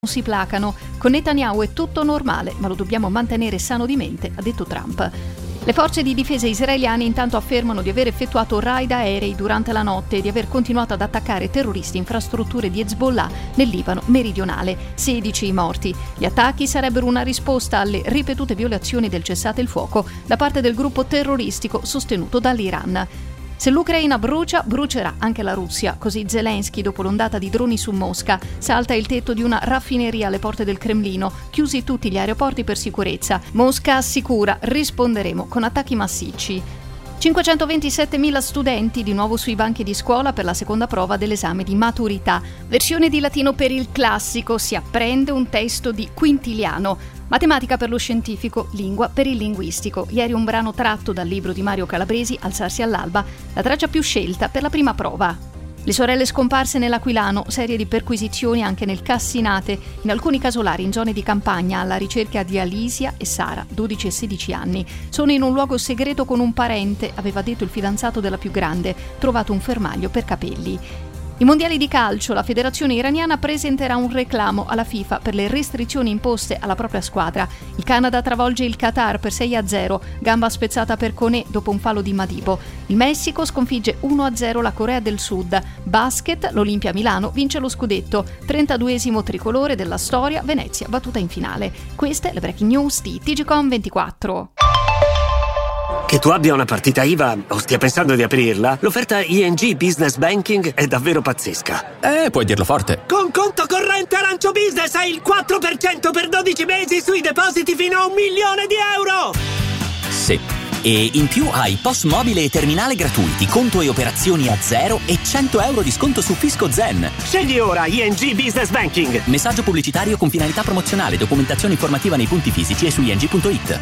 non si placano. Con Netanyahu è tutto normale, ma lo dobbiamo mantenere sano di mente, ha detto Trump. Le forze di difesa israeliane intanto affermano di aver effettuato raid aerei durante la notte e di aver continuato ad attaccare terroristi infrastrutture di Hezbollah nel Libano meridionale. 16 i morti. Gli attacchi sarebbero una risposta alle ripetute violazioni del cessate il fuoco da parte del gruppo terroristico sostenuto dall'Iran. Se l'Ucraina brucia, brucerà anche la Russia, così Zelensky, dopo l'ondata di droni su Mosca, salta il tetto di una raffineria alle porte del Cremlino, chiusi tutti gli aeroporti per sicurezza. Mosca assicura: risponderemo con attacchi massicci. 527.000 studenti di nuovo sui banchi di scuola per la seconda prova dell'esame di maturità. Versione di latino per il classico, si apprende un testo di Quintiliano. Matematica per lo scientifico, lingua per il linguistico. Ieri un brano tratto dal libro di Mario Calabresi, Alzarsi all'alba, la traccia più scelta per la prima prova. Le sorelle scomparse nell'Aquilano, serie di perquisizioni anche nel Cassinate, in alcuni casolari in zone di campagna alla ricerca di Alisia e Sara, 12 e 16 anni. Sono in un luogo segreto con un parente, aveva detto il fidanzato della più grande, trovato un fermaglio per capelli. I mondiali di calcio, la federazione iraniana presenterà un reclamo alla FIFA per le restrizioni imposte alla propria squadra. Il Canada travolge il Qatar per 6-0, gamba spezzata per Koné dopo un fallo di Madibo. Il Messico sconfigge 1-0 la Corea del Sud. Basket, l'Olimpia Milano vince lo scudetto, 32esimo tricolore della storia, Venezia battuta in finale. Queste le breaking news di TGcom 24. Che tu abbia una partita IVA o stia pensando di aprirla, l'offerta ING Business Banking è davvero pazzesca. Puoi dirlo forte. Con conto corrente Arancio Business hai il 4% per 12 mesi sui depositi fino a €1 milione. Sì. E in più hai POS mobile e terminale gratuiti, conto e operazioni a zero e €100 di sconto su Fisco Zen. Scegli ora ING Business Banking. Messaggio pubblicitario con finalità promozionale, documentazione informativa nei punti fisici e su ing.it.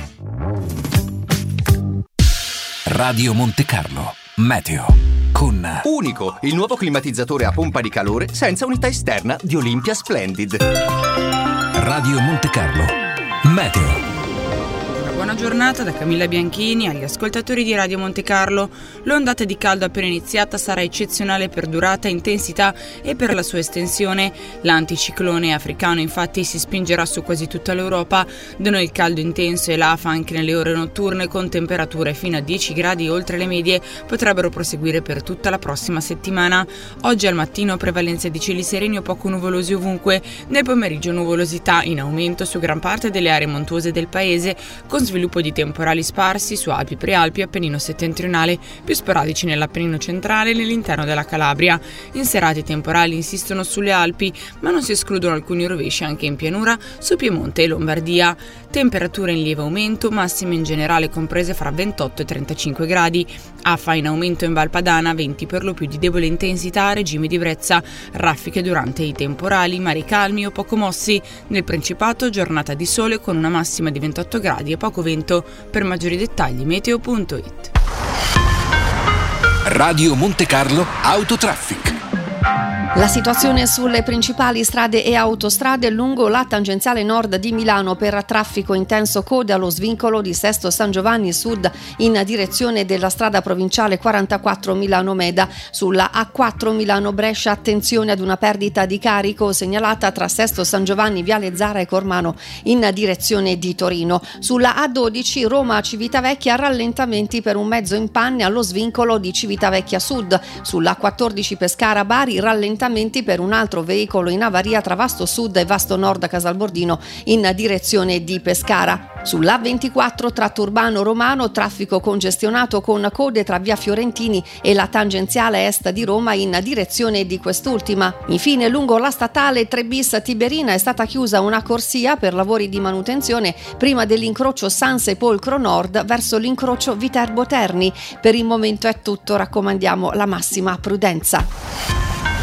Radio Monte Carlo, meteo, con Unico, il nuovo climatizzatore a pompa di calore senza unità esterna di Olympia Splendid. Radio Monte Carlo, meteo. Buona giornata da Camilla Bianchini agli ascoltatori di Radio Monte Carlo. L'ondata di caldo appena iniziata sarà eccezionale per durata, intensità e per la sua estensione. L'anticiclone africano infatti si spingerà su quasi tutta l'Europa. Da noi il caldo intenso e l'afa anche nelle ore notturne, con temperature fino a 10 gradi oltre le medie, potrebbero proseguire per tutta la prossima settimana. Oggi al mattino prevalenza di cieli sereni o poco nuvolosi ovunque. Nel pomeriggio nuvolosità in aumento su gran parte delle aree montuose del paese, con sviluppo di temporali sparsi su Alpi, Prealpi e Appennino settentrionale, più sporadici nell'Appennino centrale e nell'interno della Calabria. In serate i temporali insistono sulle Alpi, ma non si escludono alcuni rovesci anche in pianura, su Piemonte e Lombardia. Temperature in lieve aumento, massime in generale comprese fra 28 e 35 gradi. Afa in aumento in Val Padana, venti per lo più di debole intensità, regime di brezza, raffiche durante i temporali, mari calmi o poco mossi. Nel Principato giornata di sole con una massima di 28 gradi e poco vento. Per maggiori dettagli meteo.it. Radio Monte Carlo Autotraffic. La situazione sulle principali strade e autostrade lungo la tangenziale nord di Milano per traffico intenso, code allo svincolo di Sesto San Giovanni Sud in direzione della strada provinciale 44 Milano-Meda. Sulla A4 Milano-Brescia attenzione ad una perdita di carico segnalata tra Sesto San Giovanni, Viale Zara e Cormano in direzione di Torino. Sulla A12 Roma-Civitavecchia rallentamenti per un mezzo in panne allo svincolo di Civitavecchia Sud. Sulla A14 Pescara-Bari rallentamenti per un altro veicolo in avaria tra Vasto Sud e Vasto Nord Casalbordino in direzione di Pescara. Sulla A24 tratto urbano romano traffico congestionato con code tra via Fiorentini e la tangenziale est di Roma in direzione di quest'ultima. Infine lungo la statale 3 bis Tiberina è stata chiusa una corsia per lavori di manutenzione prima dell'incrocio San Sepolcro Nord verso l'incrocio Viterbo Terni. Per il momento è tutto, raccomandiamo la massima prudenza.